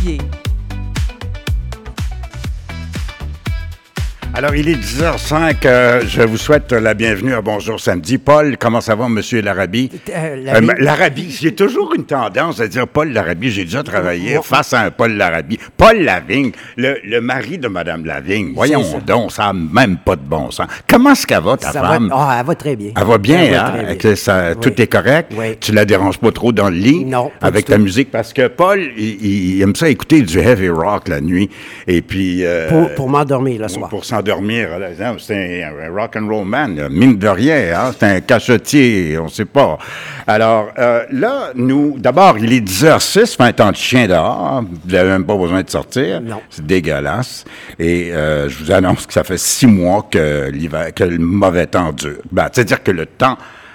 Alors, il est 10h05. Je vous souhaite la bienvenue à Bonjour Samedi. Paul, comment ça va, Monsieur Larabie? Larabie, j'ai toujours une tendance à dire Paul Larabie. J'ai déjà travaillé face à un Paul Larabie. Paul Lavigne, le mari de Mme Lavigne. Voyons donc, ça n'a même pas de bon sens. Comment est-ce qu'elle va, ta femme? Elle va très bien. Elle va bien, hein? Tout est correct? Oui. Tu la déranges pas trop dans le lit? Non, pas avec du ta tout. musique? Parce que Paul, il aime ça écouter du heavy rock la nuit. Et puis... Pour m'endormir le soir. Pour s'endormir. C'est un rock and roll man, là, mine de rien. Hein? C'est un cachetier, on ne sait pas. Alors, là, d'abord, il est 10h06, fait un temps de chien dehors. Vous n'avez même pas besoin de sortir. Non. C'est dégueulasse. Et je vous annonce que ça fait 6 mois que le mauvais temps dure. C'est-à-dire que le temps...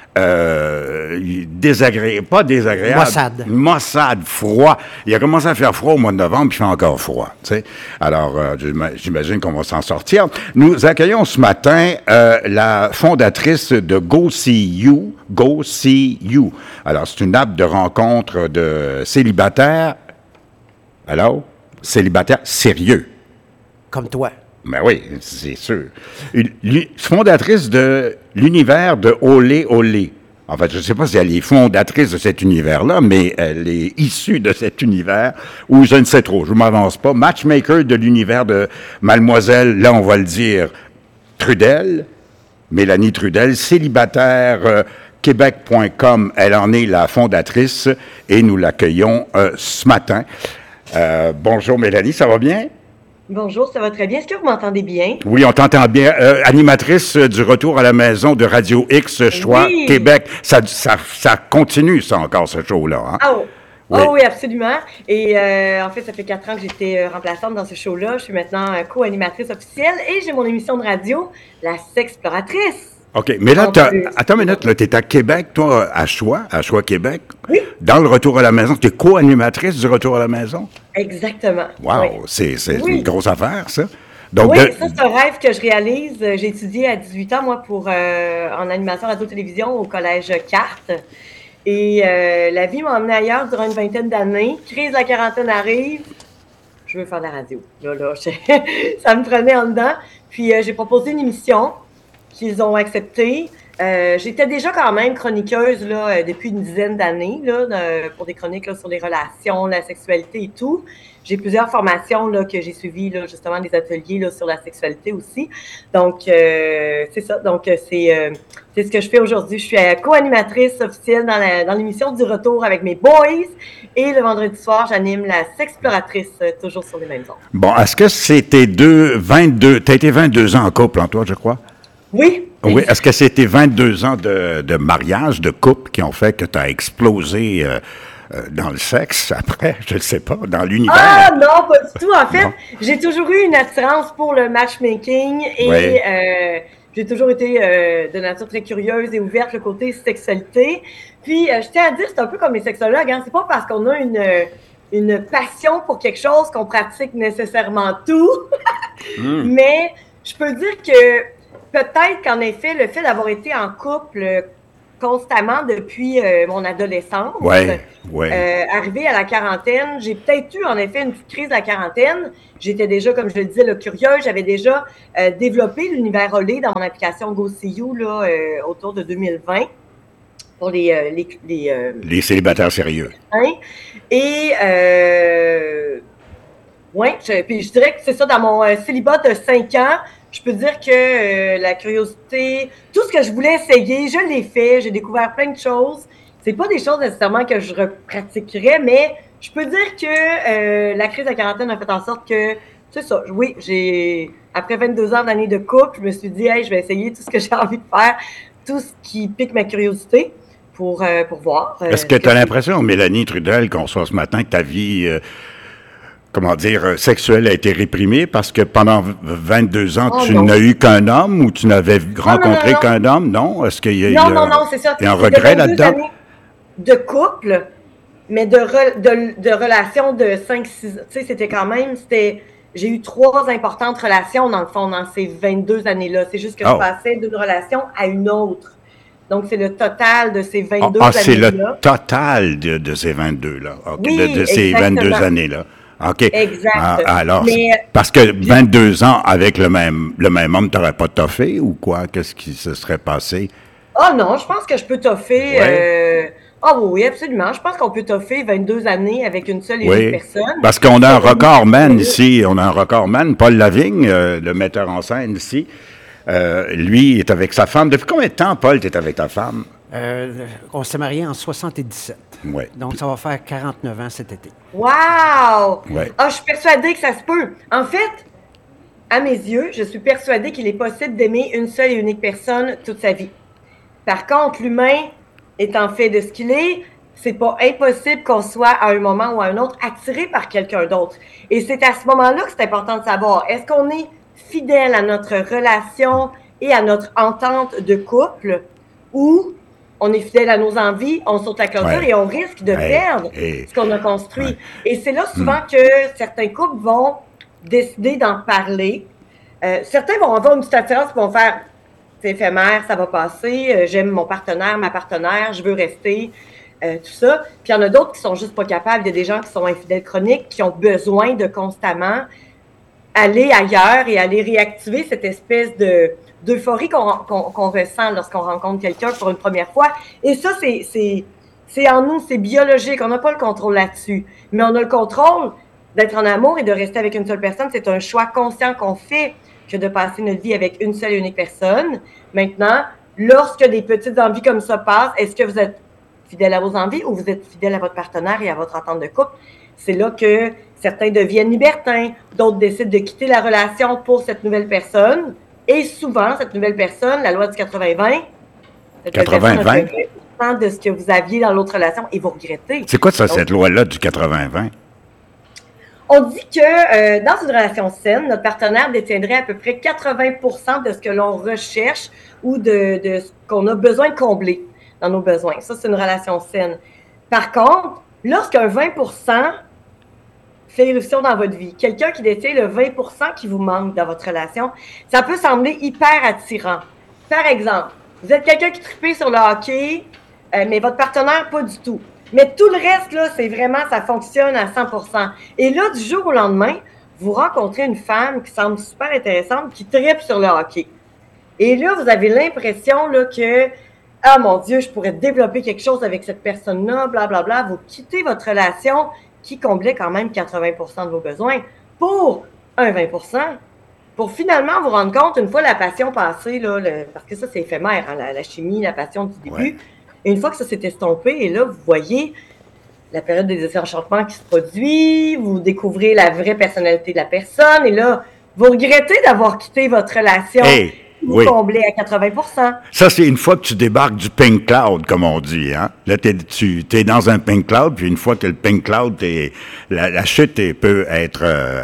pas désagréable. Maussade, froid. Il a commencé à faire froid au mois de novembre, puis il fait encore froid. Tu sais. Alors, j'imagine qu'on va s'en sortir. Nous accueillons ce matin la fondatrice de Go See You. Go See You. Alors, c'est une app de rencontre de célibataires. Alors, célibataires sérieux. Comme toi. Ben oui, c'est sûr. Fondatrice de l'univers de Olé Olé. En fait, je ne sais pas si elle est fondatrice de cet univers-là, mais elle est issue de cet univers, ou je ne sais trop, je ne m'avance pas. Matchmaker de l'univers de Mademoiselle, là on va le dire, Trudel, Mélanie Trudel, célibataire québec.com, elle en est la fondatrice, et nous l'accueillons ce matin. Bonjour Mélanie, ça va bien? Bonjour, ça va très bien. Est-ce que vous m'entendez bien? Oui, on t'entend bien. Animatrice du Retour à la maison de Radio X Choix Québec. Ça continue, ça encore, ce show-là. Hein? Oui, absolument. Et en fait, ça fait 4 ans que j'étais remplaçante dans ce show-là. Je suis maintenant co-animatrice officielle et j'ai mon émission de radio, La Sexploratrice. OK, mais là, attends une minute, là, t'es à Québec, toi, à Choix Québec. Oui. Dans le Retour à la maison, tu es co-animatrice du Retour à la maison? Exactement. Wow, oui. c'est une grosse affaire, ça. Donc, oui, ça, c'est un rêve que je réalise. J'ai étudié à 18 ans, moi, en animation radio-télévision au Collège Carte. Et la vie m'a emmené ailleurs durant une vingtaine d'années. Crise de la quarantaine arrive. Je veux faire de la radio. Là, ça me prenait en dedans. Puis, j'ai proposé une émission qu'ils ont accepté. J'étais déjà quand même chroniqueuse là, depuis une dizaine d'années là, pour des chroniques là, sur les relations, la sexualité et tout. J'ai plusieurs formations là, que j'ai suivies, là, justement des ateliers là, sur la sexualité aussi. Donc, c'est ça. Donc, c'est ce que je fais aujourd'hui. Je suis co-animatrice officielle dans l'émission du Retour avec mes boys. Et le vendredi soir, j'anime la Sexploratrice, toujours sur les mêmes ondes. Bon, est-ce que c'était t'as été 22 ans en couple, toi, je crois? Oui. Oui. Est-ce que c'était 22 ans de mariage, de couple, qui ont fait que tu as explosé dans le sexe après, je ne sais pas, dans l'univers? Ah non, pas du tout. En fait, j'ai toujours eu une attirance pour le matchmaking et j'ai toujours été de nature très curieuse et ouverte le côté sexualité. Puis, je tiens à dire, c'est un peu comme les sexologues, hein, c'est pas parce qu'on a une passion pour quelque chose qu'on pratique nécessairement tout, mais je peux dire que peut-être qu'en effet, le fait d'avoir été en couple constamment depuis mon adolescence, arrivé à la quarantaine, j'ai peut-être eu en effet une petite crise de la quarantaine. J'étais déjà, comme je le disais, curieuse. J'avais déjà développé l'univers Olé dans mon application Go See You là, autour de 2020 pour les célibataires sérieux. Hein? Et puis je dirais que c'est ça, dans mon célibat de 5 ans, je peux dire que la curiosité, tout ce que je voulais essayer, je l'ai fait. J'ai découvert plein de choses. C'est pas des choses nécessairement que je repratiquerais, mais je peux dire que la crise de la quarantaine a fait en sorte que, c'est ça, oui, après 22 ans d'années de couple, je me suis dit, hey, je vais essayer tout ce que j'ai envie de faire, tout ce qui pique ma curiosité pour voir. Est-ce que tu as l'impression, Mélanie Trudel, qu'on soit ce matin, que ta vie... sexuelle a été réprimée parce que pendant 22 ans, tu n'as eu qu'un homme ou tu n'avais rencontré qu'un homme? Non? Est-ce qu'il y a Non, c'est ça. Il y a un regret là-dedans? De couple, mais de relations de 5-6 ans. Tu sais, c'était quand même... J'ai eu 3 importantes relations, dans le fond, dans ces 22 années-là. C'est juste que je passais d'une relation à une autre. Donc, c'est le total de ces 22 années-là. C'est le total de ces 22-là. Okay, oui, de ces 22 années-là. OK. Exact. Alors, Mais, parce que 22 ans avec le même homme, t'aurais pas toffé ou quoi? Qu'est-ce qui se serait passé? oh non, je pense que je peux toffer. Ouais. Ah oui, absolument. Je pense qu'on peut toffer 22 années avec une seule et unique Oui. personne. Parce qu'on a un Sur une- recordman ici. On a un recordman, Paul Lavigne, le metteur en scène ici. Lui est avec sa femme. Depuis combien de temps, Paul, tu es avec ta femme? On s'est mariés en 77. Oui. Donc, ça va faire 49 ans cet été. Wow! Ouais. Ah, je suis persuadée que ça se peut. En fait, à mes yeux, je suis persuadée qu'il est possible d'aimer une seule et unique personne toute sa vie. Par contre, l'humain étant fait de ce qu'il est, c'est pas impossible qu'on soit à un moment ou à un autre attiré par quelqu'un d'autre. Et c'est à ce moment-là que c'est important de savoir, est-ce qu'on est fidèle à notre relation et à notre entente de couple ou on est fidèle à nos envies, on saute la clôture Ouais. et on risque de perdre ce qu'on a construit. Ouais. Et c'est là souvent que certains couples vont décider d'en parler. Certains vont avoir une petite attirance et vont faire c'est éphémère, ça va passer, j'aime mon partenaire, ma partenaire, je veux rester, tout ça. Puis il y en a d'autres qui sont juste pas capables. Il y a des gens qui sont infidèles chroniques, qui ont besoin de constamment aller ailleurs et aller réactiver cette espèce d'euphorie qu'on ressent lorsqu'on rencontre quelqu'un pour une première fois. Et ça, c'est en nous, c'est biologique. On n'a pas le contrôle là-dessus. Mais on a le contrôle d'être en amour et de rester avec une seule personne. C'est un choix conscient qu'on fait que de passer notre vie avec une seule et unique personne. Maintenant, lorsque des petites envies comme ça passent, est-ce que vous êtes fidèle à vos envies ou vous êtes fidèle à votre partenaire et à votre entente de couple? C'est là que certains deviennent libertins, d'autres décident de quitter la relation pour cette nouvelle personne. Et souvent, cette nouvelle personne, la loi du 80-20, 80-20? de ce que vous aviez dans l'autre relation et vous regrettez. C'est quoi ça, Donc, cette loi-là du 80-20? On dit que dans une relation saine, notre partenaire détiendrait à peu près 80% de ce que l'on recherche ou de ce qu'on a besoin de combler dans nos besoins. Ça, c'est une relation saine. Par contre, lorsqu'un 20% fait éruption dans votre vie, quelqu'un qui détient le 20% qui vous manque dans votre relation, ça peut sembler hyper attirant. Par exemple, vous êtes quelqu'un qui tripe sur le hockey, mais votre partenaire, pas du tout. Mais tout le reste, là, c'est vraiment, ça fonctionne à 100%. Et là, du jour au lendemain, vous rencontrez une femme qui semble super intéressante, qui tripe sur le hockey. Et là, vous avez l'impression là, que, ah mon Dieu, je pourrais développer quelque chose avec cette personne-là, blablabla. Vous quittez votre relation qui comblait quand même 80% de vos besoins pour un 20%, pour finalement vous rendre compte, une fois la passion passée, là, parce que ça, c'est éphémère, hein, la chimie, la passion du début. Ouais. Et une fois que ça s'est estompé, et là, vous voyez la période des désenchantements qui se produit, vous découvrez la vraie personnalité de la personne, et là, vous regrettez d'avoir quitté votre relation. Hey, Vous oui. comblez à 80%. Ça, c'est une fois que tu débarques du pink cloud, comme on dit. Hein? Là, tu es dans un pink cloud, puis une fois que le pink cloud, la chute peut être...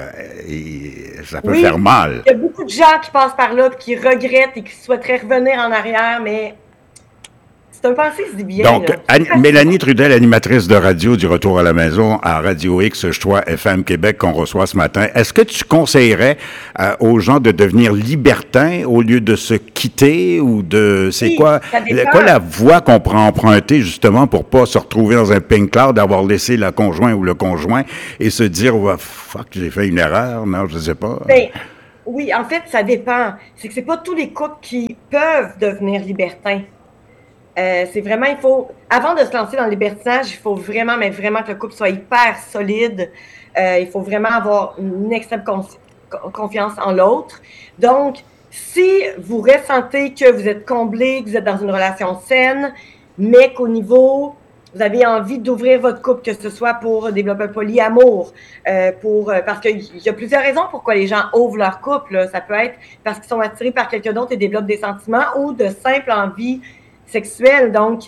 ça peut faire mal. Il y a beaucoup de gens qui passent par là, puis qui regrettent et qui souhaiteraient revenir en arrière, mais c'est un pensée, c'est bien. Donc, là. Mélanie Trudel, animatrice de radio du Retour à la maison à Radio X, Choix FM Québec, qu'on reçoit ce matin. Est-ce que tu conseillerais aux gens de devenir libertins au lieu de se quitter ou de... C'est Oui, quoi, ça dépend. quoi la voie qu'on pourrait emprunter justement pour pas se retrouver dans un pink cloud, avoir laissé la conjoint ou le conjoint et se dire, oh, fuck, j'ai fait une erreur? Non, je sais pas. Ben, oui, en fait, ça dépend. C'est que c'est pas tous les couples qui peuvent devenir libertins. C'est vraiment, il faut, avant de se lancer dans le libertinage, il faut vraiment, mais vraiment que le couple soit hyper solide. Il faut vraiment avoir une extrême confiance en l'autre. Donc, si vous ressentez que vous êtes comblé, que vous êtes dans une relation saine, mais qu'au niveau, vous avez envie d'ouvrir votre couple, que ce soit pour développer un polyamour, parce qu'il y a plusieurs raisons pourquoi les gens ouvrent leur couple. Là. Ça peut être parce qu'ils sont attirés par quelqu'un d'autre et développent des sentiments ou de simples envies sexuelle. Donc,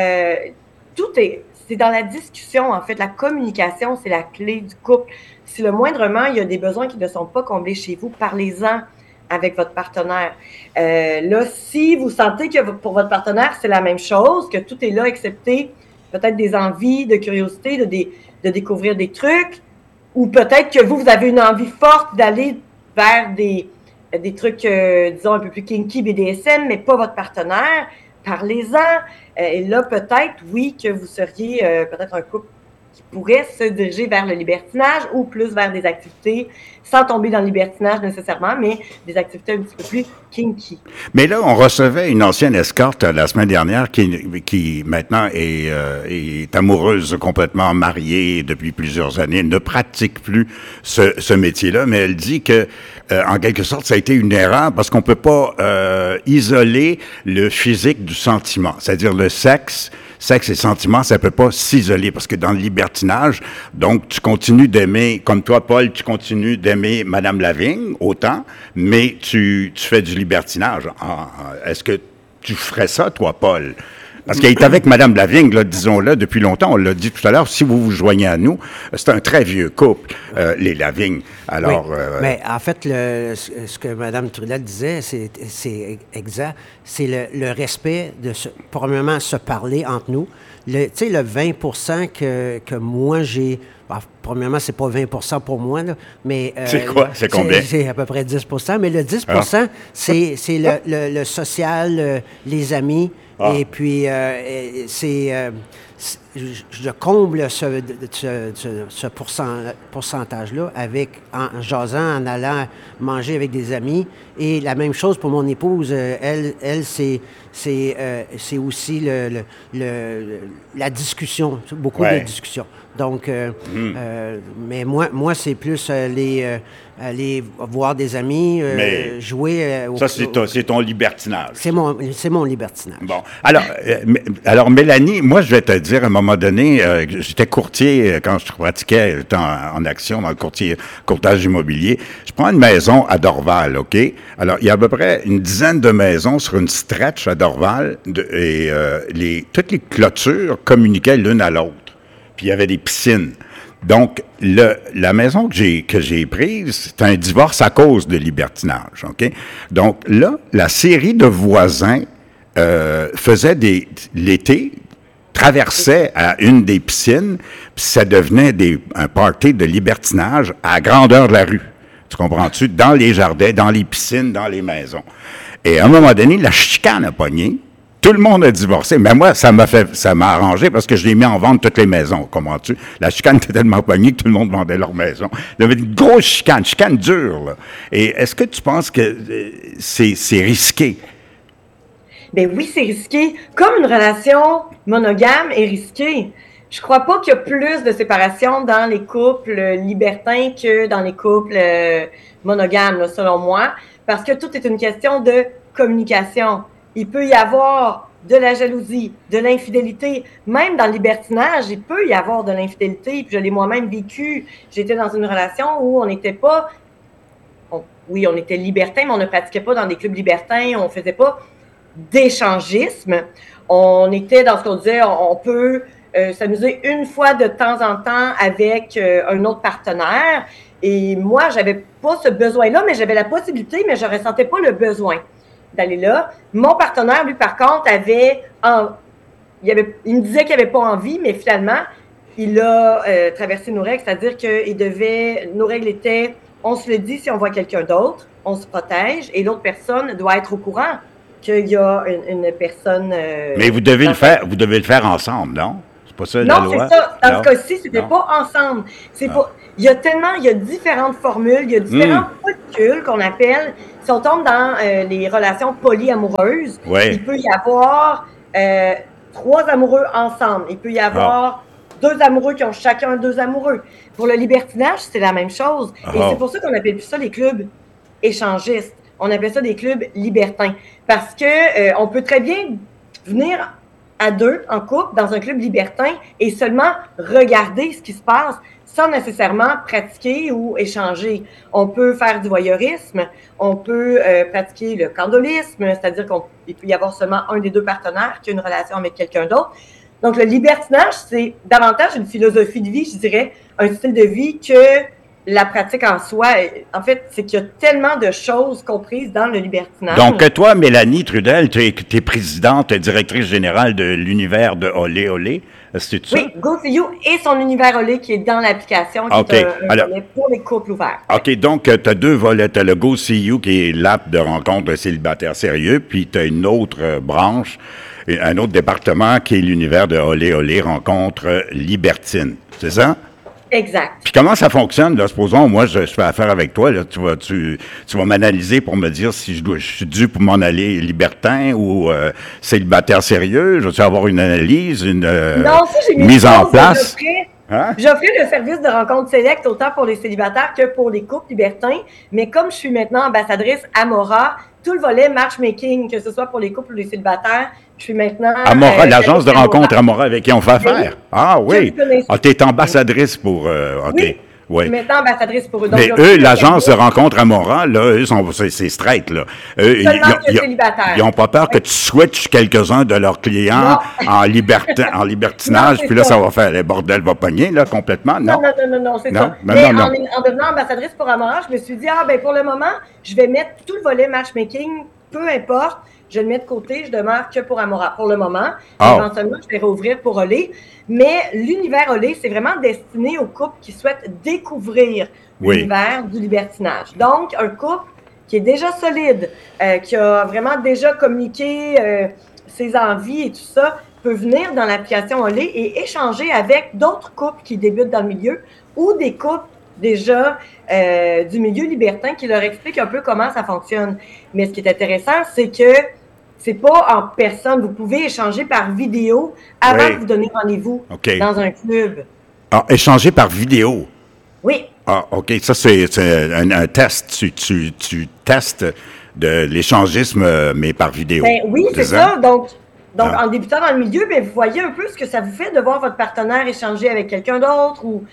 c'est dans la discussion, en fait. La communication, c'est la clé du couple. Si le moindrement, il y a des besoins qui ne sont pas comblés chez vous, parlez-en avec votre partenaire. Là, si vous sentez que pour votre partenaire, c'est la même chose, que tout est là, excepté peut-être des envies, de curiosité, de découvrir des trucs, ou peut-être que vous avez une envie forte d'aller vers des trucs, disons, un peu plus kinky, BDSM, mais pas votre partenaire, parlez-en. Et là, peut-être, oui, que vous seriez peut-être un couple qui pourraient se diriger vers le libertinage ou plus vers des activités, sans tomber dans le libertinage nécessairement, mais des activités un petit peu plus kinky. Mais là, on recevait une ancienne escorte la semaine dernière qui maintenant est amoureuse, complètement mariée depuis plusieurs années, ne pratique plus ce métier-là, mais elle dit que, en quelque sorte, ça a été une erreur parce qu'on peut pas isoler le physique du sentiment, c'est-à-dire le sexe et sentiment, ça peut pas s'isoler parce que dans le libertinage, donc tu continues d'aimer, comme toi, Paul, tu continues d'aimer Madame Lavigne autant, mais tu fais du libertinage. Est-ce que tu ferais ça, toi, Paul? Parce qu'il est avec Mme Lavigne, là, disons-le, depuis longtemps. On l'a dit tout à l'heure, si vous vous joignez à nous, c'est un très vieux couple, les Lavigne. Alors, oui, mais en fait, ce que Mme Trudel disait, c'est exact. C'est le respect de, premièrement, se parler entre nous. Tu sais, le 20 que moi, j'ai... Bon, premièrement, c'est pas 20 pour moi, là, mais... c'est quoi? C'est combien? C'est à peu près 10 mais le 10 c'est le social, les amis, et puis je comble ce pourcentage-là en jasant, en allant manger avec des amis. Et la même chose pour mon épouse. Elle c'est aussi la discussion, beaucoup de discussions. Donc, mais moi c'est plus aller voir des amis, jouer. Ça, c'est ton libertinage. C'est mon libertinage. Bon. Alors, Mélanie, moi, je vais te dire, à un moment donné, j'étais courtier quand je pratiquais, j'étais en action dans le courtage immobilier. Je prends une maison à Dorval, OK? Alors, il y a à peu près une dizaine de maisons sur une stretch à Dorval et toutes les clôtures communiquaient l'une à l'autre. Puis il y avait des piscines. Donc, la maison que j'ai prise, c'est un divorce à cause de libertinage, OK? Donc là, la série de voisins faisait l'été, traversait à une des piscines, puis ça devenait un party de libertinage à la grandeur de la rue. Tu comprends-tu? Dans les jardins, dans les piscines, dans les maisons. Et à un moment donné, la chicane a pogné. Tout le monde a divorcé. Mais moi, ça m'a arrangé parce que je l'ai mis en vente toutes les maisons, comprends-tu? La chicane était tellement pognée que tout le monde vendait leur maison. Il y avait une grosse chicane dure, là. Et est-ce que tu penses que c'est risqué? Ben oui, c'est risqué. Comme une relation monogame est risquée. Je crois pas qu'il y a plus de séparation dans les couples libertins que dans les couples monogames, là, selon moi, parce que tout est une question de communication. Il peut y avoir de la jalousie, de l'infidélité. Même dans le libertinage, il peut y avoir de l'infidélité. Puis je l'ai moi-même vécu. J'étais dans une relation où on n'était pas... Oui, on était libertins, mais on ne pratiquait pas dans des clubs libertins. On ne faisait pas d'échangisme. On était dans ce qu'on disait, on peut s'amuser une fois de temps en temps avec un autre partenaire. Et moi, j'avais pas ce besoin-là, mais j'avais la possibilité, mais je ressentais pas le besoin d'aller là. Mon partenaire, lui, par contre, il me disait qu'il n'avait pas envie, mais finalement, il a traversé nos règles, c'est-à-dire que nos règles étaient, on se le dit si on voit quelqu'un d'autre, on se protège, et l'autre personne doit être au courant qu'il y a une personne... mais vous devez le faire ensemble, non? C'est pas ça la loi? Non, c'est ça. Dans ce cas-ci, c'était pas ensemble. Il y a différentes formules, il y a différents polycules qu'on appelle. Si on tombe dans les relations polyamoureuses, il peut y avoir 3 amoureux ensemble. Il peut y avoir 2 amoureux qui ont chacun 2 amoureux. Pour le libertinage, c'est la même chose. Et c'est pour ça qu'on appelle plus ça les clubs échangistes. On appelle ça des clubs libertins. Parce que on peut très bien venir à 2 en couple dans un club libertin et seulement regarder ce qui se passe sans nécessairement pratiquer ou échanger. On peut faire du voyeurisme, on peut pratiquer le candolisme, c'est-à-dire qu'il peut y avoir seulement un des 2 partenaires qui a une relation avec quelqu'un d'autre. Donc, le libertinage, c'est davantage une philosophie de vie, je dirais, un style de vie que la pratique en soi. En fait, c'est qu'il y a tellement de choses comprises dans le libertinage. Donc, toi, Mélanie Trudel, tu es présidente, directrice générale de l'univers de Olé Olé. C'est ça? Oui, Go See You et son univers Olé qui est dans l'application, qui est un volet pour les couples ouverts. OK, donc tu as 2 volets. Tu as le Go See You qui est l'app de rencontre de célibataires sérieux, puis tu as une autre branche un autre département qui est l'univers de Olé Olé rencontre Libertine. C'est ça? Exact. Puis comment ça fonctionne, là? Supposons, moi, je fais affaire avec toi, là, tu vas m'analyser pour me dire si je suis dû pour m'en aller libertin ou célibataire sérieux. Je vais avoir une analyse, une mise en place. J'offrais le service de rencontre select autant pour les célibataires que pour les couples libertins, mais comme je suis maintenant ambassadrice Amora, tout le volet matchmaking, que ce soit pour les couples ou les célibataires, je suis maintenant... Amora, l'agence de rencontre Amora avec qui on fait affaire. Oui. Ah oui. Ah, tu es ambassadrice pour... OK. Oui. Oui. Je suis maintenant ambassadrice pour eux. Donc, mais eux, l'agence de rencontre Amora, là, eux, c'est straight, là. Ils n'ont pas peur que tu switches quelques-uns de leurs clients en libertinage, puis là, ça va faire... Le bordel va pogner, là, complètement, non? Non, c'est ça. Mais en devenant ambassadrice pour Amora, je me suis dit, pour le moment, je vais mettre tout le volet matchmaking, peu importe, je le mets de côté, je demeure que pour Amora pour le moment. Éventuellement, je vais rouvrir pour Olé. Mais l'univers Olé, c'est vraiment destiné aux couples qui souhaitent découvrir l'univers du libertinage. Donc, un couple qui est déjà solide, qui a vraiment déjà communiqué ses envies et tout ça, peut venir dans l'application Olé et échanger avec d'autres couples qui débutent dans le milieu ou des couples déjà du milieu libertin qui leur expliquent un peu comment ça fonctionne. Mais ce qui est intéressant, c'est que c'est pas en personne. Vous pouvez échanger par vidéo avant de vous donner rendez-vous dans un club. Ah, échanger par vidéo? Oui. Ah, OK. Ça, c'est un test. Tu testes de l'échangisme, mais par vidéo. Oui, c'est ça. Donc en débutant dans le milieu, vous voyez un peu ce que ça vous fait de voir votre partenaire échanger avec quelqu'un d'autre ou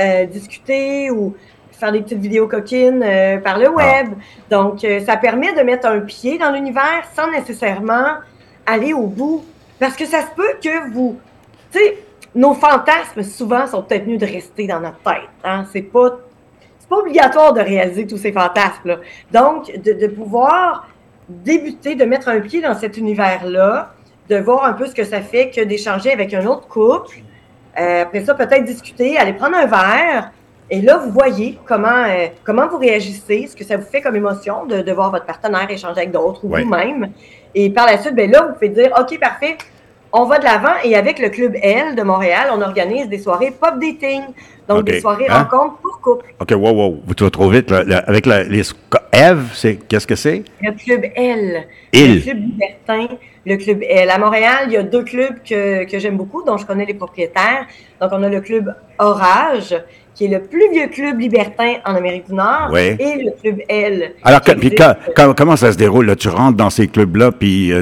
discuter ou faire des petites vidéos coquines par le web. Donc, ça permet de mettre un pied dans l'univers sans nécessairement aller au bout. Parce que ça se peut que vous... Tu sais, nos fantasmes, souvent, sont peut-être mieux de rester dans notre tête. Hein? C'est pas obligatoire de réaliser tous ces fantasmes-là. Donc, de pouvoir débuter, de mettre un pied dans cet univers-là, de voir un peu ce que ça fait que d'échanger avec un autre couple. Après ça, peut-être discuter, aller prendre un verre. Et là, vous voyez comment vous réagissez, ce que ça vous fait comme émotion de voir votre partenaire échanger avec d'autres ou vous-même. Et par la suite, là, vous pouvez dire, OK, parfait, on va de l'avant. Et avec le Club L de Montréal, on organise des soirées pop dating. Donc, des soirées rencontres pour couple. OK, wow. Tu vas trop vite. Avec les Eve, qu'est-ce que c'est? Le Club L. Le Club libertin. Le Club L. À Montréal, il y a 2 clubs que j'aime beaucoup, dont je connais les propriétaires. Donc, on a le Club Orage, qui est le plus vieux club libertin en Amérique du Nord, et le Club L. Alors, comment ça se déroule? Là? Tu rentres dans ces clubs-là, puis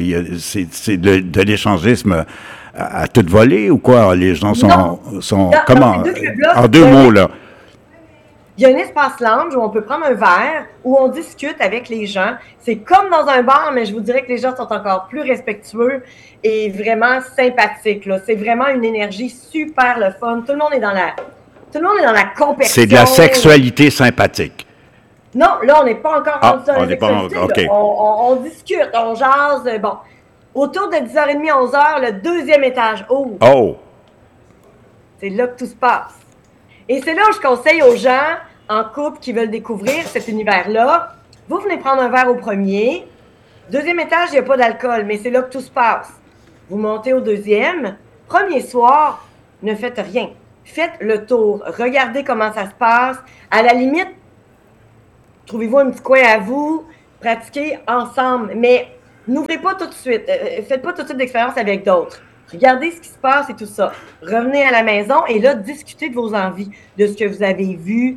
c'est de l'échangisme à toute volée ou quoi? Les gens sont comment? En 2 mots, là. Il y a un espace lounge où on peut prendre un verre, où on discute avec les gens. C'est comme dans un bar, mais je vous dirais que les gens sont encore plus respectueux et vraiment sympathiques. Là. C'est vraiment une énergie super le fun. Tout le monde est dans la compétition. C'est de la sexualité sympathique. Non, là, on n'est pas encore rendu dans la sexualité. Okay. On discute, on jase. Bon, autour de 10h30, 11h, le 2e étage ouvre. Oh! C'est là que tout se passe. Et c'est là où je conseille aux gens en couple qui veulent découvrir cet univers-là, vous venez prendre un verre au premier. 2e étage, il n'y a pas d'alcool, mais c'est là que tout se passe. Vous montez au 2e. Premier soir, ne faites rien. Faites le tour. Regardez comment ça se passe. À la limite, trouvez-vous un petit coin à vous. Pratiquez ensemble. Mais n'ouvrez pas tout de suite. Faites pas tout de suite d'expérience avec d'autres. Regardez ce qui se passe et tout ça. Revenez à la maison et là, discutez de vos envies, de ce que vous avez vu,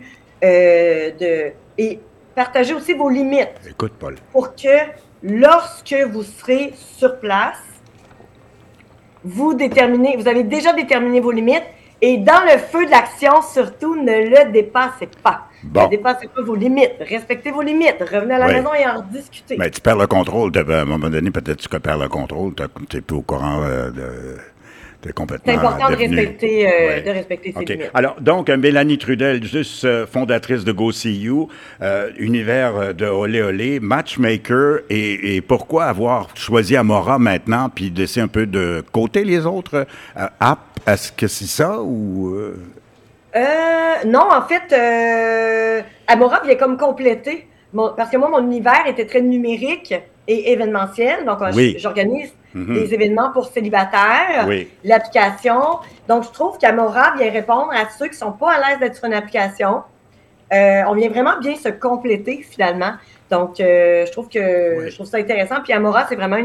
et partagez aussi vos limites. Écoute, Paul. Pour que lorsque vous serez sur place, vous avez déjà déterminé vos limites et dans le feu de l'action, surtout, ne le dépassez pas. Bon. Ne dépassez pas vos limites. Respectez vos limites. Revenez à la maison et en discutez. Mais tu perds le contrôle. À un moment donné, peut-être que tu perds le contrôle. Tu n'es plus au courant de complètement. C'est important de respecter ses limites. Alors, donc, Mélanie Trudel, juste fondatrice de Go See You, univers de Olé Olé, matchmaker, et pourquoi avoir choisi Amora maintenant, puis laisser un peu de côté les autres apps? Est-ce que c'est ça ou... Non, en fait, Amora vient comme compléter parce que moi, mon univers était très numérique et événementiel. Donc, j'organise des événements pour célibataires, l'application. Donc, je trouve qu'Amora vient répondre à ceux qui ne sont pas à l'aise d'être sur une application. On vient vraiment bien se compléter, finalement. Donc, je trouve ça intéressant. Puis Amora, c'est vraiment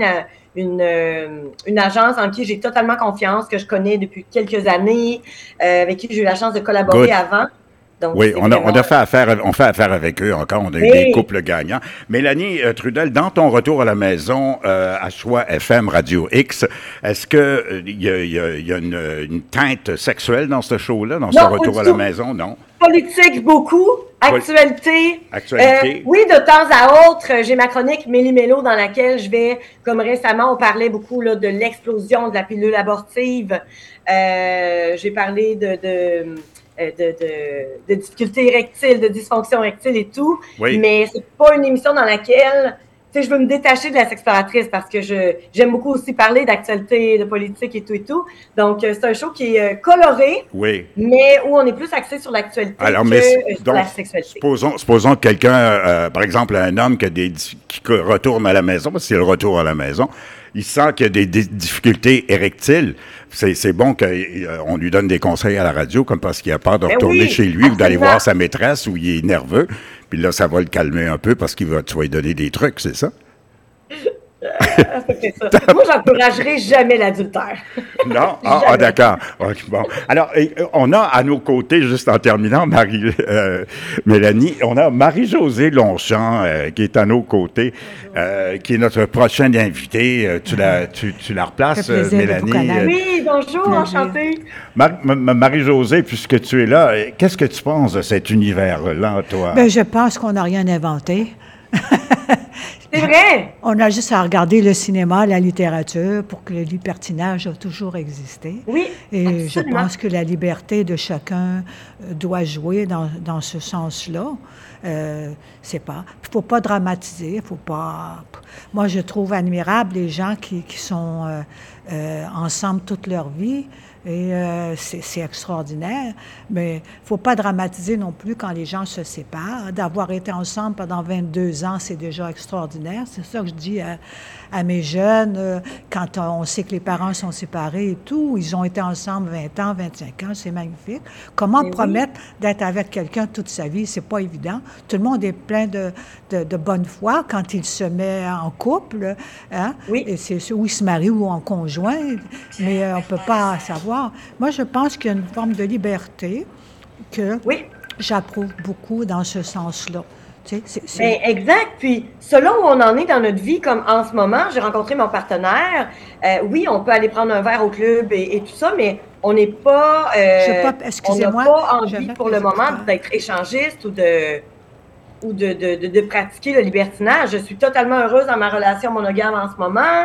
une agence en qui j'ai totalement confiance, que je connais depuis quelques années, avec qui j'ai eu la chance de collaborer avant. Donc, on fait affaire avec eux encore. On a eu des couples gagnants. Mélanie Trudel, dans ton retour à la maison à Choix FM Radio X, est-ce que il y a une teinte sexuelle dans ce show-là, dans ce retour à la maison? Non. Politique, beaucoup. Actualité. Oui, de temps à autre, j'ai ma chronique Méli-Mélo dans laquelle je vais, comme récemment, on parlait beaucoup là, de l'explosion de la pilule abortive. J'ai parlé de difficultés érectiles, de dysfonction érectile et tout. Mais c'est pas une émission dans laquelle, tu sais, je veux me détacher de la sexploratrice parce que j'aime beaucoup aussi parler d'actualité, de politique et tout. Donc, c'est un show qui est coloré, mais où on est plus axé sur l'actualité que sur la sexualité. Supposons que quelqu'un, par exemple, un homme qui retourne à la maison, parce que c'est le retour à la maison, il sent qu'il y a des difficultés érectiles. C'est bon qu'on lui donne des conseils à la radio, comme parce qu'il a peur de retourner chez lui ou d'aller voir sa maîtresse où il est nerveux. Puis là, ça va le calmer un peu parce tu vas lui donner des trucs, c'est ça? C'est ça. Moi, j'encouragerai jamais l'adultère. Non? Ah, d'accord. Bon. Alors, on a à nos côtés, juste en terminant, Mélanie, on a Marie-Josée Longchamp qui est à nos côtés, qui est notre prochaine invitée. Tu la replaces, Mélanie? Oui, bonjour, enchantée. Marie-Josée, puisque tu es là, qu'est-ce que tu penses de cet univers-là, toi? Bien, je pense qu'on n'a rien inventé. C'est vrai. On a juste à regarder le cinéma, la littérature, pour que le libertinage a toujours existé. Oui, et absolument. Je pense que la liberté de chacun doit jouer dans ce sens-là. Il faut pas dramatiser, faut pas... Moi, je trouve admirable les gens qui sont ensemble toute leur vie. Et c'est extraordinaire, mais il ne faut pas dramatiser non plus quand les gens se séparent. D'avoir été ensemble pendant 22 ans, c'est déjà extraordinaire. C'est ça que je dis à mes jeunes, quand on sait que les parents sont séparés et tout, ils ont été ensemble 20 ans, 25 ans, c'est magnifique. Comment promettre d'être avec quelqu'un toute sa vie? C'est pas évident. Tout le monde est plein de bonne foi quand il se met en couple, hein? Oui. Et c'est où il se marie ou en conjoint, mais on ne peut pas savoir. Moi, je pense qu'il y a une forme de liberté que j'approuve beaucoup dans ce sens-là. Tu sais, Bien, exact. Puis, selon où on en est dans notre vie, comme en ce moment, j'ai rencontré mon partenaire. Oui, on peut aller prendre un verre au club et tout ça, mais on n'est pas... excusez-moi. On n'a pas envie pour le moment d'être échangiste ou de pratiquer le libertinage. Je suis totalement heureuse dans ma relation monogame en ce moment.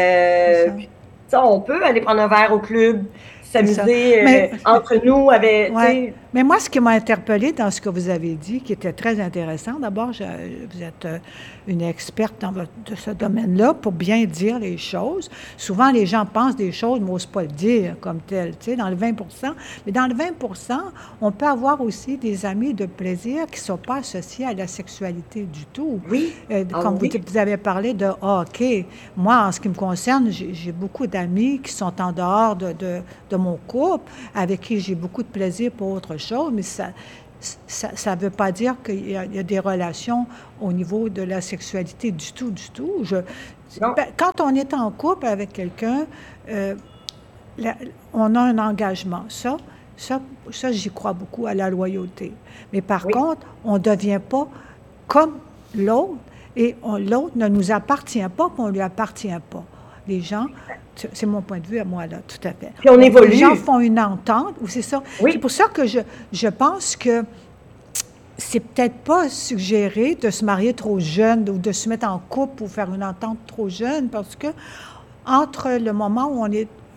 On peut aller prendre un verre au club, s'amuser entre nous. Mais moi, ce qui m'a interpellée dans ce que vous avez dit, qui était très intéressant, d'abord, vous êtes une experte dans ce domaine-là pour bien dire les choses. Souvent, les gens pensent des choses, mais n'osent pas le dire comme tel, tu sais, dans le 20 %. Mais dans le 20 %, on peut avoir aussi des amis de plaisir qui ne sont pas associés à la sexualité du tout. Oui. Comme vous avez parlé de hockey. Moi, en ce qui me concerne, j'ai beaucoup d'amis qui sont en dehors de mon couple, avec qui j'ai beaucoup de plaisir pour autre chose, mais ça ne veut pas dire qu'il y a des relations au niveau de la sexualité du tout. Quand on est en couple avec quelqu'un, on a un engagement. Ça, j'y crois beaucoup à la loyauté. Mais par contre, on ne devient pas comme l'autre, et l'autre ne nous appartient pas, puis on ne lui appartient pas. Les gens... C'est mon point de vue à moi, là, tout à fait. Puis on évolue. Les gens font une entente, ou c'est ça. Oui. C'est pour ça que je pense que c'est peut-être pas suggéré de se marier trop jeune ou de se mettre en couple pour faire une entente trop jeune, parce que entre le moment où on est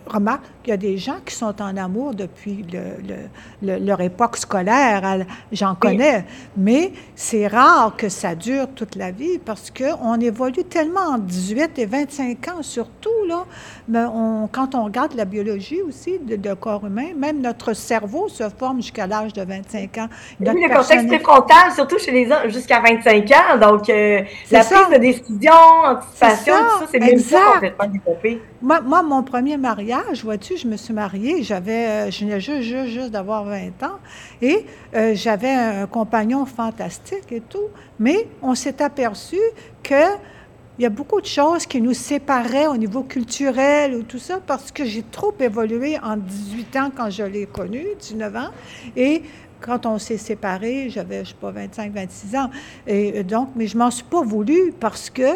remarque, il y a des gens qui sont en amour depuis leur époque scolaire, j'en connais, mais c'est rare que ça dure toute la vie parce qu'on évolue tellement en 18 et 25 ans surtout, là. Mais quand on regarde la biologie aussi de corps humain, même notre cerveau se forme jusqu'à l'âge de 25 ans. Oui, le contexte préfrontal, surtout chez les hommes, jusqu'à 25 ans. Donc, la prise de décision, anticipation, tout ça, c'est même pas complètement développé. Moi, mon premier mariage, vois-tu, je me suis mariée, je venais juste d'avoir 20 ans, et j'avais un compagnon fantastique et tout, mais on s'est aperçu qu'il y a beaucoup de choses qui nous séparaient au niveau culturel ou tout ça, parce que j'ai trop évolué en 18 ans quand je l'ai connu, 19 ans, et quand on s'est séparés, j'avais, je ne sais pas, 25, 26 ans, et donc, mais je m'en suis pas voulu parce que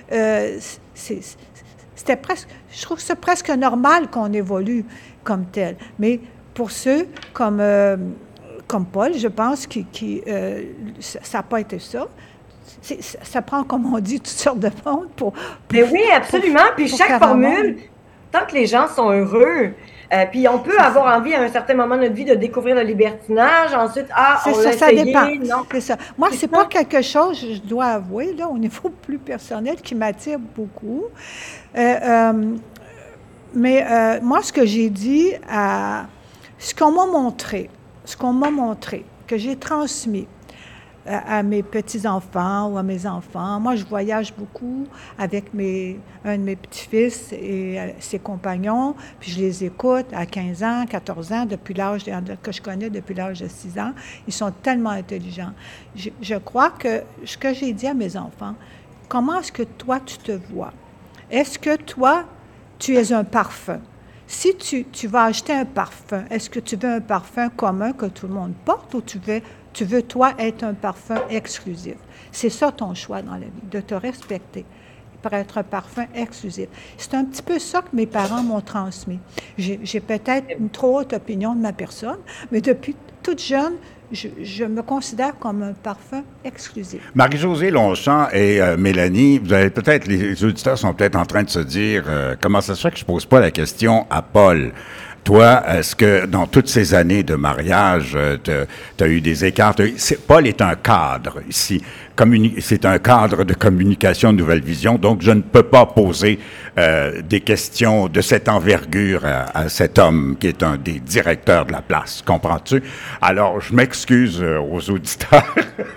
c'était presque, je trouve que c'est presque normal qu'on évolue comme tel. Mais pour ceux comme Paul, je pense que ça n'a pas été ça. Ça prend, comme on dit, toutes sortes de monde pour mais oui, absolument. Puis chaque formule, tant que les gens sont heureux, puis on peut avoir envie à un certain moment de notre vie de découvrir le libertinage. Ensuite, on l'a essayé. Ça dépend. Non. C'est ça. Moi, c'est pas quelque chose, je dois avouer, là, au niveau plus personnel, qui m'attire beaucoup. Mais moi, ce que j'ai dit, ce qu'on m'a montré, que j'ai transmis à mes petits-enfants ou à mes enfants. Moi, je voyage beaucoup avec un de mes petits-fils et ses compagnons, puis je les écoute à 15 ans, 14 ans, depuis l'âge que je connais, depuis l'âge de 6 ans. Ils sont tellement intelligents. Je crois que ce que j'ai dit à mes enfants, comment est-ce que toi, tu te vois? Est-ce que toi, tu es un parfum? Si tu vas acheter un parfum, est-ce que tu veux un parfum commun que tout le monde porte ou tu veux, toi, être un parfum exclusif? C'est ça ton choix dans la vie, de te respecter pour être un parfum exclusif. C'est un petit peu ça que mes parents m'ont transmis. J'ai peut-être une trop haute opinion de ma personne, mais depuis toute jeune, je me considère comme un parfum exclusif. Marie-Josée Longchamp et Mélanie, les auditeurs sont peut-être en train de se dire comment ça se fait que je ne pose pas la question à Paul. Toi, est-ce que dans toutes ces années de mariage, tu as eu des écarts? Paul est un cadre ici. C'est un cadre de communication Nouvelle Vision, donc je ne peux pas poser des questions de cette envergure à cet homme qui est un des directeurs de la place. Comprends-tu? Alors, je m'excuse aux auditeurs.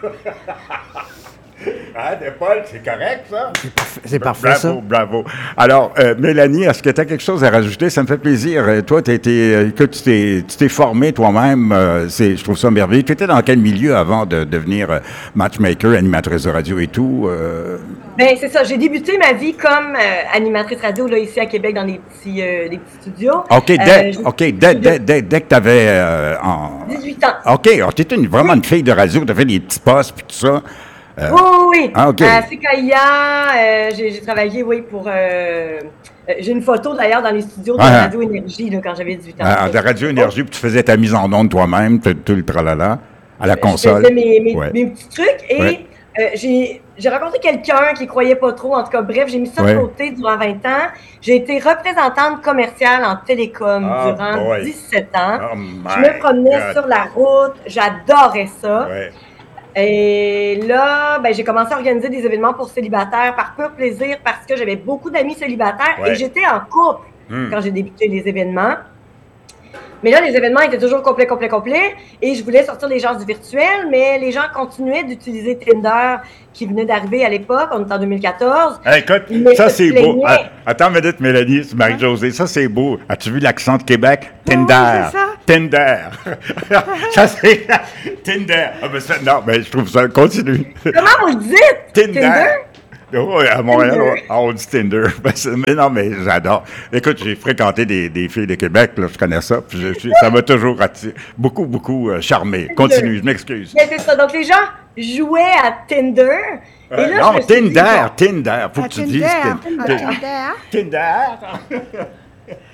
Paul, c'est correct, ça? C'est parfait, ça. Bravo. Alors, Mélanie, est-ce que tu as quelque chose à rajouter? Ça me fait plaisir. Toi, tu t'es formée toi-même. Je trouve ça merveilleux. Tu étais dans quel milieu avant de devenir matchmaker, animatrice de radio et tout? Bien, c'est ça. J'ai débuté ma vie comme animatrice radio, là, ici à Québec, dans des petits studios. OK, dès que tu avais... 18 ans. OK, tu étais vraiment une fille de radio, tu avais des petits postes puis tout ça. Oui. Ah, OK. À CKIA, j'ai travaillé, pour... j'ai une photo, d'ailleurs, dans les studios de Radio Énergie, là, quand j'avais 18 ans. De Radio Énergie, puis tu faisais ta mise en onde toi-même, tout le tralala, à la console. Je faisais mes petits trucs, et j'ai rencontré quelqu'un qui croyait pas trop, en tout cas, bref, j'ai mis ça de côté durant 20 ans. J'ai été représentante commerciale en télécom durant 17 ans. Je me promenais sur la route, j'adorais ça. Ouais. Et là, j'ai commencé à organiser des événements pour célibataires par pur plaisir parce que j'avais beaucoup d'amis célibataires et j'étais en couple quand j'ai débuté les événements. Mais là, les événements étaient toujours complets et je voulais sortir les gens du virtuel, mais les gens continuaient d'utiliser Tinder qui venait d'arriver à l'époque, on est en 2014. Écoute, ça c'est beau. Attends une minute, Mélanie, c'est Marie-Josée, ça c'est beau. As-tu vu l'accent de Québec? Tinder. Oui, c'est ça. Tinder. Ça c'est Tinder. Non, mais je trouve ça, continue. Comment vous le dites? Tinder. Oh, à Montréal, on dit Tinder. Mais non, mais j'adore. Écoute, j'ai fréquenté des filles de Québec, là, je connais ça, puis ça m'a toujours beaucoup charmé. Continue, je m'excuse. Mais c'est ça, donc les gens jouaient à Tinder. Et là, non, Tinder, faut que tu dises Tinder.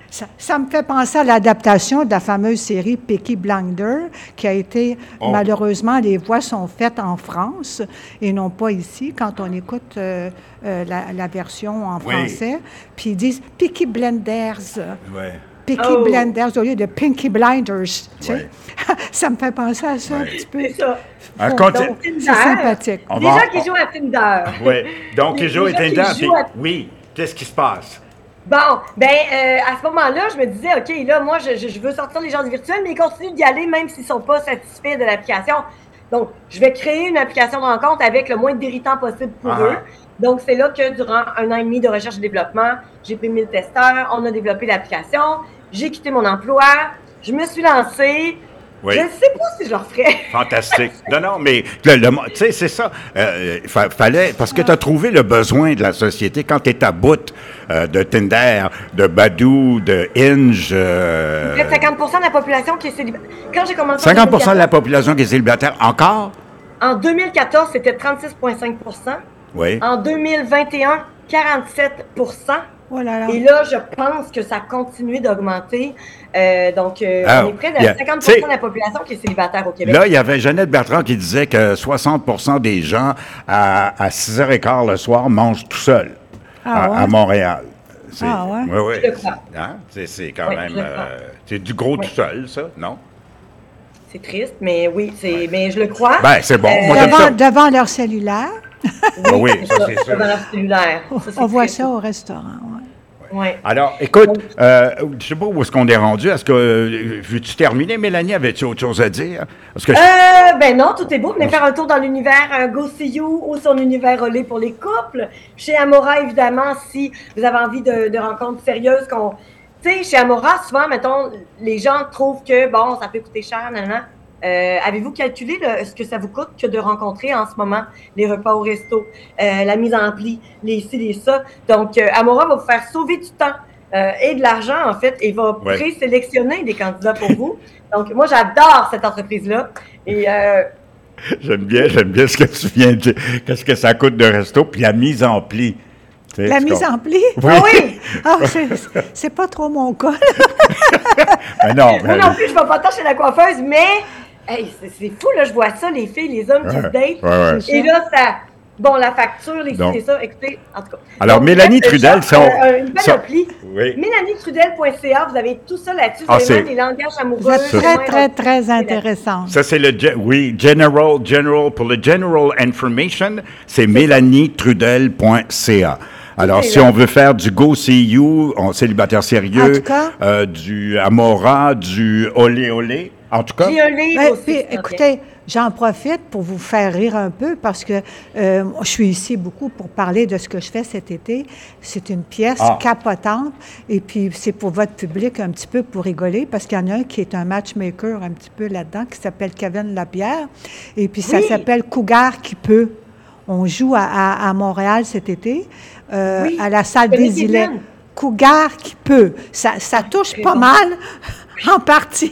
Ça me fait penser à l'adaptation de la fameuse série Peaky Blinders, qui a été, malheureusement, les voix sont faites en France et non pas ici, quand on écoute la version en français. Puis ils disent Peaky Blinders. Peaky Blinders au lieu de Pinky Blinders. Tu sais? Ça me fait penser à ça un petit peu. C'est ça. C'est sympathique. Des gens qui jouent à Tinder. Oui. Donc, ils jouent à Tinder. Oui. Qu'est-ce qui se passe? Bon, à ce moment-là, je me disais, OK, là, moi, je veux sortir les gens du virtuel, mais ils continuent d'y aller même s'ils ne sont pas satisfaits de l'application. Donc, je vais créer une application de rencontre avec le moins d'irritants possible pour eux. Donc, c'est là que durant 1 an et demi de recherche et développement, j'ai pris 1000 testeurs, on a développé l'application, j'ai quitté mon emploi, je me suis lancée. Oui. Je ne sais pas si je le referais. Fantastique. Non, mais tu sais, c'est ça. Fallait, parce que tu as trouvé le besoin de la société quand tu es à bout de Tinder, de Badoo, de Hinge. Près de 50% de la population qui est célibataire. Quand j'ai commencé 50% de la population qui est célibataire encore? En 2014, c'était 36,5%. Oui. En 2021, 47%. Oh là là. Et là, je pense que ça a continué d'augmenter. On est près de 50% de la population qui est célibataire au Québec. Là, il y avait Jeannette Bertrand qui disait que 60% des gens à 6h15 le soir mangent tout seuls à Montréal. Oui? Oui. Je le crois. Hein? C'est quand même... c'est du gros tout seul, ça, non? C'est triste, mais oui, mais je le crois. Ben, c'est bon. Moi, j'aime ça. Devant leur cellulaire. Oui, ça, c'est sûr. Devant leur cellulaire. On voit ça au restaurant, Ouais. Alors, écoute, je ne sais pas où est-ce qu'on est rendu. Est-ce que, veux-tu terminer, Mélanie? Avais-tu autre chose à dire? Parce que non, tout est beau. Venez faire un tour dans l'univers Go See You ou son univers Olé pour les couples. Chez Amora, évidemment, si vous avez envie de rencontres sérieuses, tu sais, chez Amora, souvent, mettons, les gens trouvent que, bon, ça peut coûter cher, nanana. Avez-vous calculé ce que ça vous coûte que de rencontrer en ce moment les repas au resto, la mise en pli, les ci, les ça? Donc, Amora va vous faire sauver du temps et de l'argent, en fait, et va présélectionner des candidats pour vous. Donc, moi, j'adore cette entreprise-là. Et j'aime bien ce que tu viens de dire. Qu'est-ce que ça coûte de resto, puis la mise en pli. La mise en pli? Oui. C'est pas trop mon cas. Mais non. Moi non plus, je ne vais pas tant chez la coiffeuse, mais c'est fou, là, je vois ça, les filles, les hommes qui se datent. Et là, ça... Bon, la facture, les filles, c'est ça. Écoutez, en tout cas. Alors, Mélanie Trudel, une panoplie. MélanieTrudel.ca, vous avez tout ça là-dessus. Vous avez même les langages amoureux. C'est très, très intéressant. Ça, c'est General, pour le General Information, c'est MélanieTrudel.ca. Alors, si on veut faire du Go See You, célibataire sérieux, du Amora, du Olé Olé, en tout cas. J'ai un livre aussi. Écoutez, j'en profite pour vous faire rire un peu parce que je suis ici beaucoup pour parler de ce que je fais cet été. C'est une pièce capotante et puis c'est pour votre public un petit peu pour rigoler parce qu'il y en a un qui est un matchmaker un petit peu là-dedans qui s'appelle Kevin Lapierre et puis ça s'appelle Cougar qui peut. On joue à Montréal cet été, à la salle des Îlets. Cougar qui peut. Ça touche pas mal, en partie,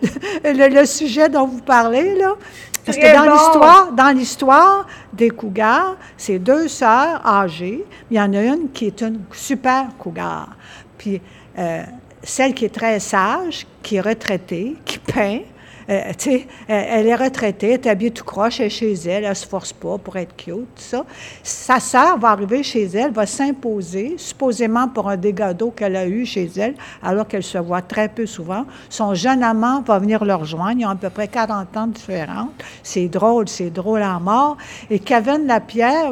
le sujet dont vous parlez, là. Parce que dans l'histoire des cougars, c'est 2 sœurs âgées. Il y en a une qui est une super cougar. Puis celle qui est très sage, qui est retraitée, qui peint, elle est retraitée, elle est habillée tout croche, elle est chez elle, elle ne se force pas pour être cute, tout ça. Sa sœur va arriver chez elle, va s'imposer, supposément pour un dégât d'eau qu'elle a eu chez elle, alors qu'elle se voit très peu souvent. Son jeune amant va venir le rejoindre, ils ont à peu près 40 ans de différence. C'est drôle à mort. Et Kevin Lapierre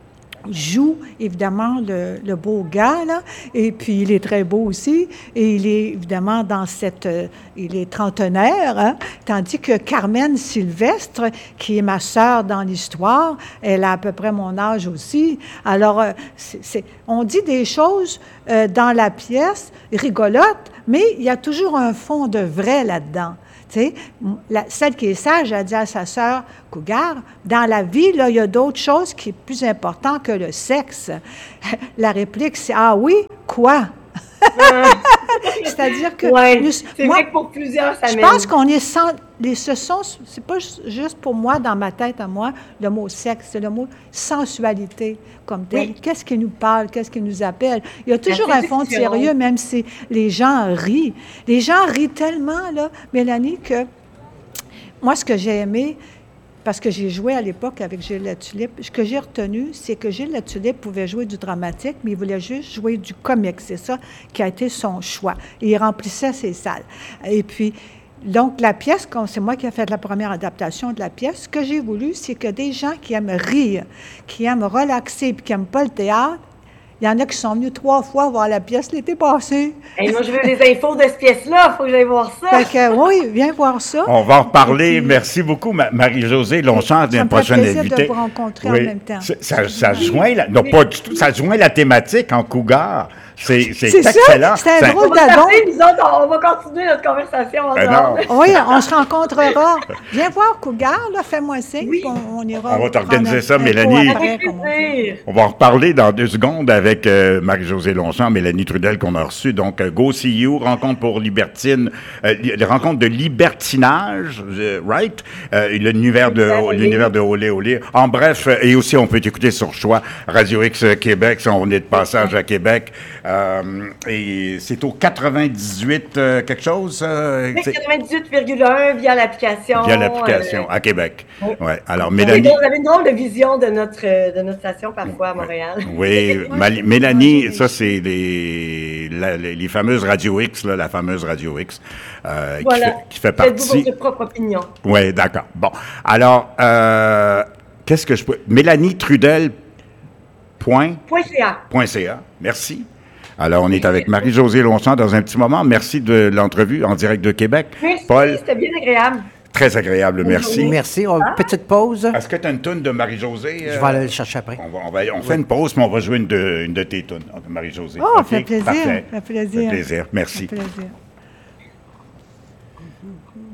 joue évidemment le beau gars, là, et puis il est très beau aussi, et il est évidemment il est trentenaire, hein, tandis que Carmen Sylvestre, qui est ma sœur dans l'histoire, elle a à peu près mon âge aussi. Alors, on dit des choses dans la pièce rigolotes, mais il y a toujours un fond de vrai là-dedans. Tu sais, celle qui est sage a dit à sa sœur Cougar, dans la vie, là, il y a d'autres choses qui sont plus importantes que le sexe. La réplique, c'est « Ah oui? Quoi? » C'est-à-dire que... c'est vrai que pour plusieurs, ça je pense qu'on est c'est pas juste pour moi, dans ma tête à moi, le mot sexe, c'est le mot sensualité comme tel. Oui. Qu'est-ce qui nous parle, qu'est-ce qui nous appelle? Il y a toujours La un fond de séduction. sérieux, même si les gens rient. Les gens rient tellement, là, Mélanie, que moi, ce que j'ai aimé, parce que j'ai joué à l'époque avec Gilles Latulippe, ce que j'ai retenu, c'est que Gilles Latulippe pouvait jouer du dramatique, mais il voulait juste jouer du comique. C'est ça qui a été son choix. Et il remplissait ses salles. Et puis, donc, la pièce, c'est moi qui ai fait la première adaptation de la pièce, ce que j'ai voulu, c'est que des gens qui aiment rire, qui aiment relaxer, puis qui n'aiment pas le théâtre, il y en a qui sont venus 3 fois voir la pièce l'été passé. Hey, moi, je veux les infos de cette pièce-là. Il faut que j'aille voir ça. Fait que, oui, viens voir ça. On va en reparler. Merci beaucoup, Marie-Josée Longchamp, Ça d'un me fait prochain plaisir invité. de vous rencontrer en même temps. Ça joint, non pas du tout, ça joint la thématique en cougar. C'est ça, excellent. c'est un drôle On va d'adon. s'appeler, nous autres, on va continuer notre conversation Ben ensemble. non. Oui, on se rencontrera. Viens voir Cougar, là, fais-moi signe, Oui. puis on ira. On va t'organiser prendre ça, un Mélanie. pot après, Avec comme on dit. plaisir. On va en reparler dans 2 secondes avec Marie-Josée Longchamp, Mélanie Trudel qu'on a reçue. Donc, Go See You, rencontre pour libertine, rencontre de libertinage, right? L'univers de Olé Olé. En bref, et aussi on peut écouter sur Choix, Radio X Québec, si on est de passage à Québec. Et c'est au 98 quelque chose? Oui, 98,1 via l'application. Via l'application, à Québec. oui. Ouais. Alors, Vous Mélanie... avez une drôle de vision de notre station parfois à Montréal. Oui, Mélanie, ça, c'est les fameuses Radio X, là, la fameuse Radio X, Voilà. qui fait Faites-vous partie... votre propre opinion. Oui, d'accord. Bon. Alors, qu'est-ce que je peux... Mélanie Trudel. .ca. Merci. Alors, on est avec Marie-Josée Longchamp dans un petit moment. Merci de l'entrevue en direct de Québec. Merci, Paul, c'était bien agréable. très agréable, merci. Merci. Petite pause. Est-ce que tu as une toune de Marie-Josée? Je vais aller le chercher après. On fait une pause, mais on va jouer une de tes tounes, Marie-Josée. Oh, OK? fait plaisir. Parfait. Fait plaisir. Fait plaisir. Merci. Fait plaisir.